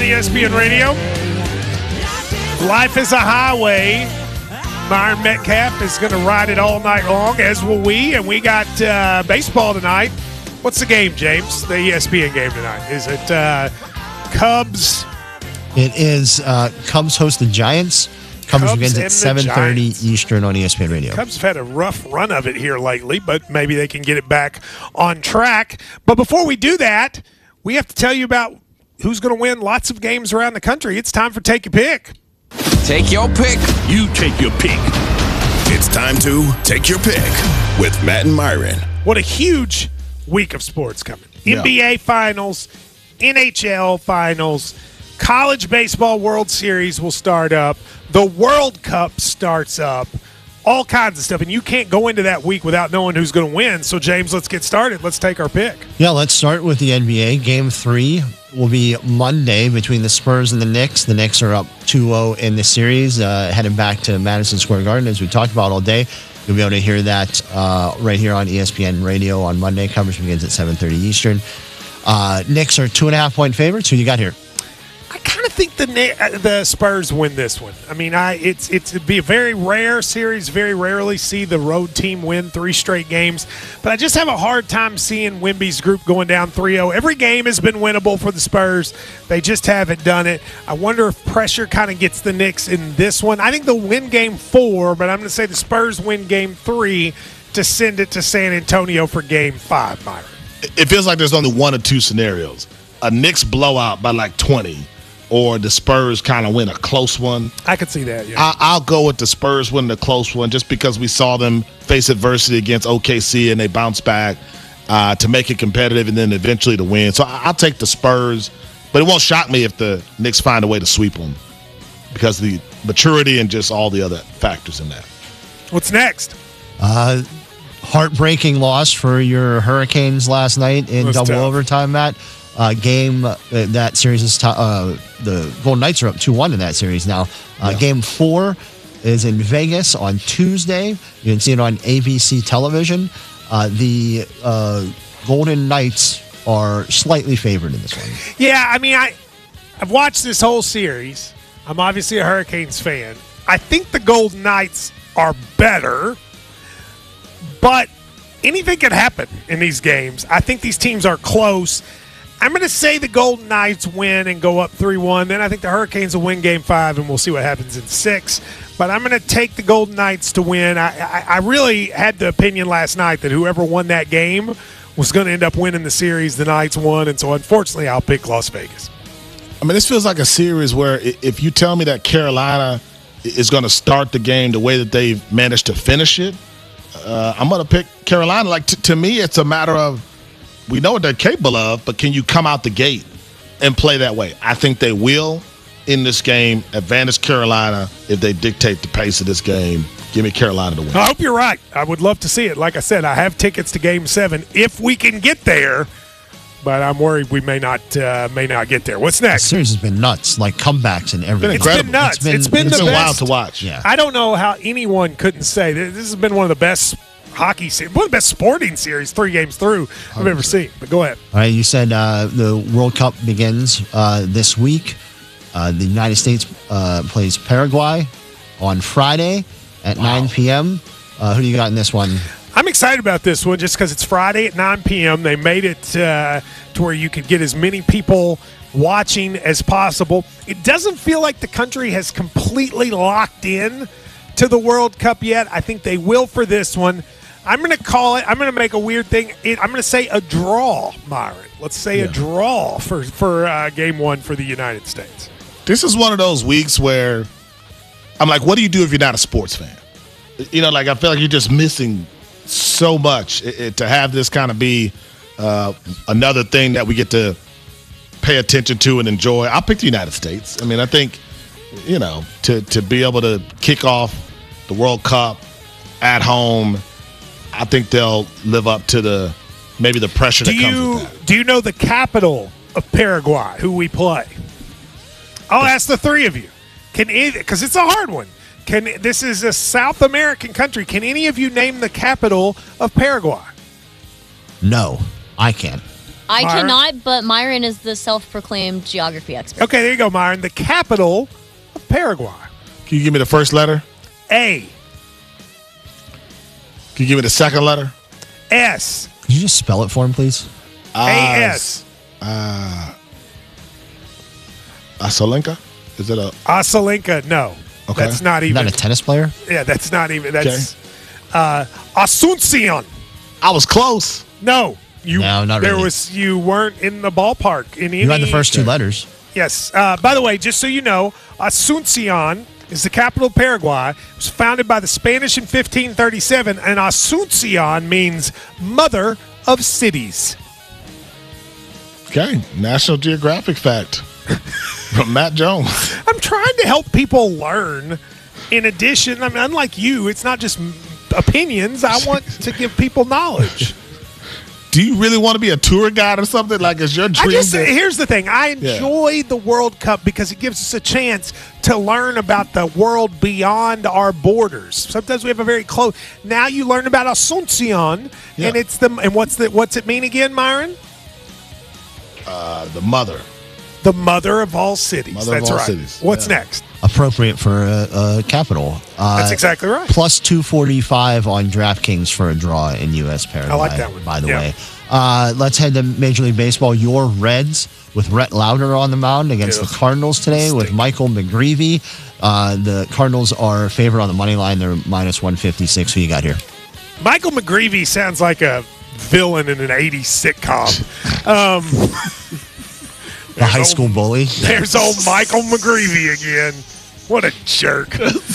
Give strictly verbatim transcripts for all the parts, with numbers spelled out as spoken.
E S P N Radio. Life is a highway. Myron Metcalf is going to ride it all night long, as will we. And we got uh, baseball tonight. What's the game, James? The E S P N game tonight. Is it uh, Cubs? It is uh, Cubs host the Giants. Cubs, Cubs begins at seven thirty Eastern on E S P N Radio. Cubs have had a rough run of it here lately, but maybe they can get it back on track. But before we do that, we have to tell you about who's going to win lots of games around the country. It's time for Take Your Pick. Take your pick. You take your pick. It's time to Take Your Pick with Matt and Myron. What a huge week of sports coming. Yeah. N B A Finals, N H L Finals, College Baseball World Series will start up. The World Cup starts up. All kinds of stuff. And you can't go into that week without knowing who's going to win. So, James, let's get started. Let's take our pick. Yeah, let's start with the N B A. Game three will be Monday between the Spurs and the Knicks. The Knicks are up two oh in the series, uh, heading back to Madison Square Garden, as we talked about all day. You'll be able to hear that uh, right here on E S P N Radio on Monday. Coverage begins at seven thirty Eastern. Uh, Knicks are two and a half point favorites. Who you got here? I kind of think the the Spurs win this one. I mean, I it's it's it'd be a very rare series. Very rarely see the road team win three straight games. But I just have a hard time seeing Wemby's group going down three oh. Every game has been winnable for the Spurs. They just haven't done it. I wonder if pressure kind of gets the Knicks in this one. I think they'll win game four, but I'm going to say the Spurs win game three to send it to San Antonio for game five, Myron. It feels like there's only one or two scenarios. A Knicks blowout by like twenty. Or the Spurs kind of win a close one. I could see that, yeah. I, I'll go with the Spurs winning a close one just because we saw them face adversity against O K C and they bounced back uh, to make it competitive and then eventually to win. So I, I'll take the Spurs, but it won't shock me if the Knicks find a way to sweep them because of the maturity and just all the other factors in that. What's next? Uh, heartbreaking loss for your Hurricanes last night in double tough. overtime, Matt. Uh, game uh, that series is t- uh, the Golden Knights are up two one in that series now. Uh, Yeah. Game four is in Vegas on Tuesday. You can see it on A B C television. Uh, the uh, Golden Knights are slightly favored in this one. Yeah, I mean, I, I've watched this whole series. I'm obviously a Hurricanes fan. I think the Golden Knights are better, but anything could happen in these games. I think these teams are close. I'm going to say the Golden Knights win and go up three one. Then I think the Hurricanes will win game five, and we'll see what happens in six. But I'm going to take the Golden Knights to win. I, I, I really had the opinion last night that whoever won that game was going to end up winning the series. The Knights won, and so unfortunately I'll pick Las Vegas. I mean, this feels like a series where i- if you tell me that Carolina is going to start the game the way that they've managed to finish it, uh, I'm going to pick Carolina. Like, t- to me, it's a matter of we know what they're capable of, but can you come out the gate and play that way? I think they will in this game. Advantage Carolina if they dictate the pace of this game. Give me Carolina to win. I hope you're right. I would love to see it. Like I said, I have tickets to Game Seven if we can get there, but I'm worried we may not uh, may not get there. What's The next? series has been nuts, like comebacks and everything. It's been incredible. nuts. It's been- it's been it's the It's been wild best. to watch. Yeah. I don't know how anyone couldn't say that this has been one of the best hockey series, one of the best sporting series, three games through I've ever seen. But go ahead. All right, you said uh, the World Cup begins uh, this week. Uh, the United States uh, plays Paraguay on Friday at nine p.m. Uh, who do you got in this one? I'm excited about this one just because it's Friday at nine p.m. They made it uh, to where you could get as many people watching as possible. It doesn't feel like the country has completely locked in to the World Cup yet. I think they will for this one. I'm going to call it, I'm going to make a weird thing. It, I'm going to say a draw, Myron. Let's say a draw for, for uh, game one for the United States. This is one of those weeks where I'm like, what do you do if you're not a sports fan? You know, like I feel like you're just missing so much it, it, to have this kind of be uh, another thing that we get to pay attention to and enjoy. I'll pick the United States. I mean, I think, you know, to, to be able to kick off the World Cup at home, I think they'll live up to the maybe the pressure Do that comes you with that. do you know the capital of Paraguay, who we play? I'll ask the three of you. Can because it's a hard one. Can this is a South American country? Can any of you name the capital of Paraguay? No, I can't. I Myron? cannot, but Myron is the self-proclaimed geography expert. Okay, there you go, Myron. The capital of Paraguay. Can you give me the first letter? A. Can you give me the second letter? S. Could you just spell it for him, please? A S. Uh, Asolenka? Is it a Asalenka, no. Okay. That's not Is even. that a tennis player? yeah, that's not even. That's uh, Asuncion. I was close. No. You, No, not there really. was you weren't in the ballpark in any. You had the first two letters. Yes. Uh, by the way, just so you know, Asuncion is the capital of Paraguay. It was founded by the Spanish in fifteen thirty-seven, and Asuncion means mother of cities. Okay. National Geographic fact from Matt Jones. I'm trying to help people learn. In addition, I mean, unlike you, it's not just m- opinions. I want to give people knowledge. Do you really want to be a tour guide or something? Like, is your dream? I just to- here's the thing. I enjoy the World Cup because it gives us a chance to learn about the world beyond our borders. Sometimes we have a very close. Now you learn about Asuncion, Yeah. and it's the and what's the what's it mean again, Myron? uh, the mother. The mother of all cities. Mother of That's all right. cities. What's Yeah. next? Appropriate for a, a capital. Uh, That's exactly right. Plus two forty-five on DraftKings for a draw in U S Paraguay. I like that one. By the Yeah. way, uh, let's head to Major League Baseball. Your Reds with Rhett Lauder on the mound against Ugh. the Cardinals today with Stink. Michael McGreevy. Uh, the Cardinals are favored on the money line. They're minus one fifty-six. Who you got here? Michael McGreevy sounds like a villain in an eighties sitcom. Um, The high old- school bully. there's old Michael McGreevy again. What a jerk.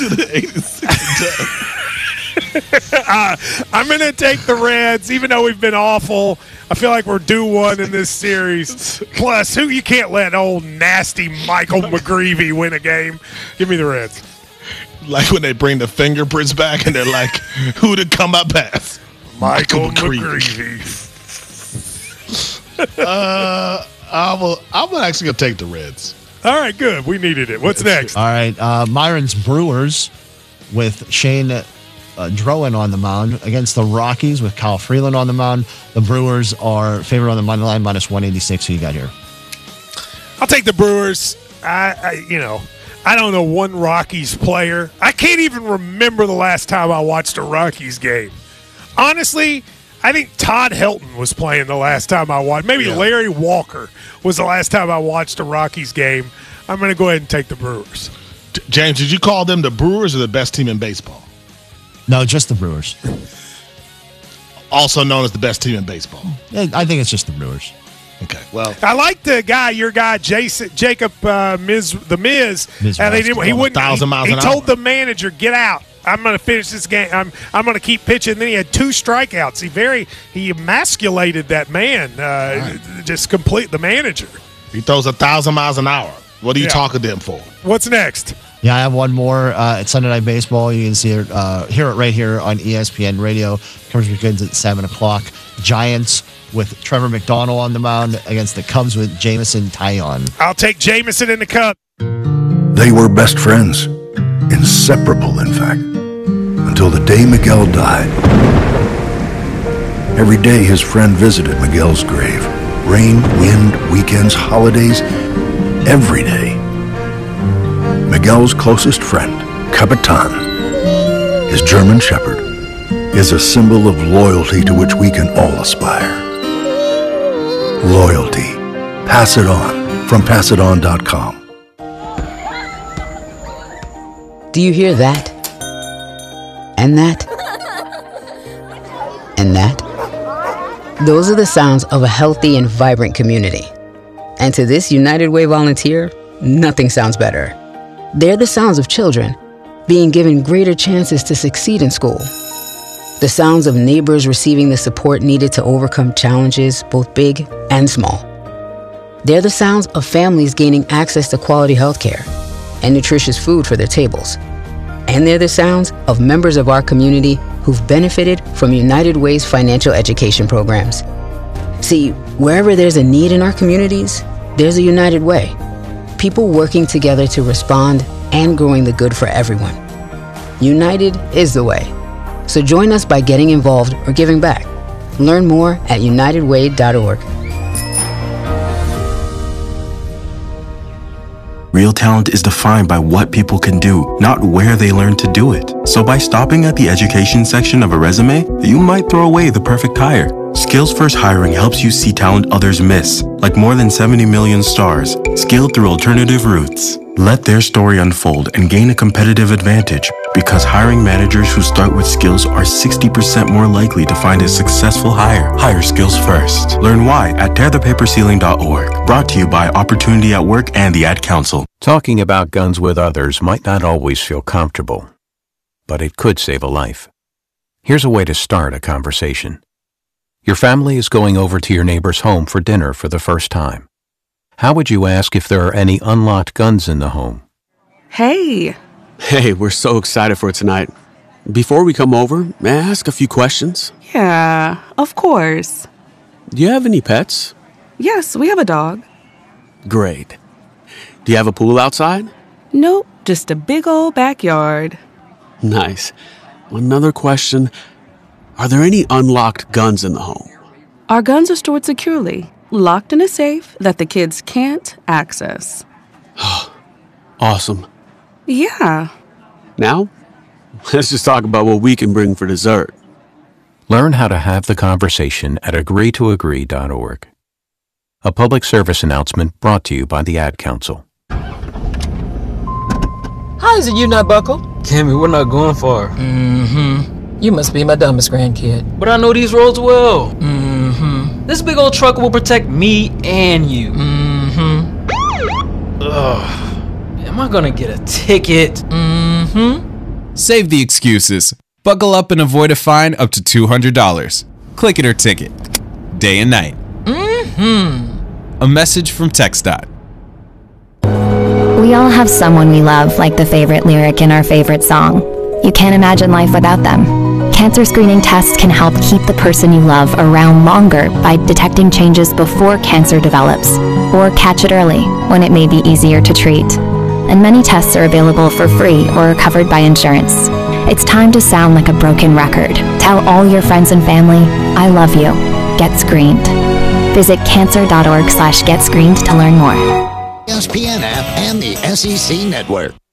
uh, I'm going to take the Reds, even though we've been awful. I feel like we're due one in this series. Plus, who you can't let old nasty Michael McGreevy win a game. Give me the Reds. Like when they bring the fingerprints back and they're like, who to come up past? Michael McGreevy. McGreevy. uh, I will, I'm actually going to take the Reds. All right, good. We needed it. What's next? All right, uh, Myron's Brewers with Shane uh, Drowan on the mound against the Rockies with Kyle Freeland on the mound. The Brewers are favored on the money line, minus one eighty-six. Who you got here? I'll take the Brewers. I, I, you know, I don't know one Rockies player. I can't even remember the last time I watched a Rockies game. Honestly, I think Todd Helton was playing the last time I watched. Maybe Yeah. Larry Walker was the last time I watched a Rockies game. I'm going to go ahead and take the Brewers. J- James, did you call them the Brewers or the best team in baseball? No, just the Brewers. Also known as the best team in baseball. Yeah, I think it's just the Brewers. Okay, well, I like the guy, your guy, Jason Jacob uh, Miz, the Miz. Miz and they Raskin. didn't, he Going a wouldn't. thousand he miles he an told hour. the manager, "Get out. I'm going to finish this game. I'm I'm going to keep pitching." And then he had two strikeouts. He very he emasculated that man. Uh, Just complete the manager. he throws a thousand miles an hour. What are you Yeah. talking to him for? What's next? Yeah, I have one more. Uh, it's Sunday Night Baseball. You can see it, uh, hear it right here on E S P N Radio. Coverage begins at seven o'clock. Giants with Trevor McDonald on the mound against the Cubs with Jameson Taillon. I'll take Jameson in the cup. They were best friends, inseparable, in fact, until the day Miguel died. Every day his friend visited Miguel's grave. Rain, wind, weekends, holidays, every day. Miguel's closest friend, Capitan, his German Shepherd, is a symbol of loyalty to which we can all aspire. Loyalty. Pass it on from pass it on dot com. Do you hear that? And that? And that? Those are the sounds of a healthy and vibrant community. And to this United Way volunteer, nothing sounds better. They're the sounds of children being given greater chances to succeed in school. The sounds of neighbors receiving the support needed to overcome challenges, both big and small. They're the sounds of families gaining access to quality health care and nutritious food for their tables. And they're the sounds of members of our community who've benefited from United Way's financial education programs. See, wherever there's a need in our communities, there's a United Way. People working together to respond and growing the good for everyone. United is the way. So join us by getting involved or giving back. Learn more at united way dot org. Real talent is defined by what people can do, not where they learn to do it. So by stopping at the education section of a resume, you might throw away the perfect hire. Skills First Hiring helps you see talent others miss, like more than seventy million stars, skilled through alternative routes. Let their story unfold and gain a competitive advantage, because hiring managers who start with skills are sixty percent more likely to find a successful hire. Hire skills first. Learn why at tear the paper ceiling dot org. Brought to you by Opportunity at Work and the Ad Council. Talking about guns with others might not always feel comfortable, but it could save a life. Here's a way to start a conversation. Your family is going over to your neighbor's home for dinner for the first time. How would you ask if there are any unlocked guns in the home? Hey. Hey, we're so excited for tonight. Before we come over, may I ask a few questions? Yeah, of course. Do you have any pets? Yes, we have a dog. Great. Do you have a pool outside? Nope, just a big old backyard. Nice. Another question. Are there any unlocked guns in the home? Our guns are stored securely, locked in a safe that the kids can't access. Awesome. Yeah. Now, let's just talk about what we can bring for dessert. Learn how to have the conversation at agree to agree dot org. A public service announcement brought to you by the Ad Council. How is it you not buckle? Cammy, we're not going far. Mm-hmm. You must be my dumbest grandkid. But I know these roads well. Mm-hmm. This big old truck will protect me and you. Mm-hmm. Ugh. Am I gonna get a ticket? Mm-hmm. Save the excuses. Buckle up and avoid a fine up to two hundred dollars. Click it or ticket. Day and night. Mm-hmm. A message from TxDOT. We all have someone we love, like the favorite lyric in our favorite song. You can't imagine life without them. Cancer screening tests can help keep the person you love around longer by detecting changes before cancer develops, or catch it early when it may be easier to treat. And many tests are available for free or are covered by insurance. It's time to sound like a broken record. Tell all your friends and family, I love you. Get screened. Visit cancer dot org slash get screened to learn more. E S P N app and the S E C Network.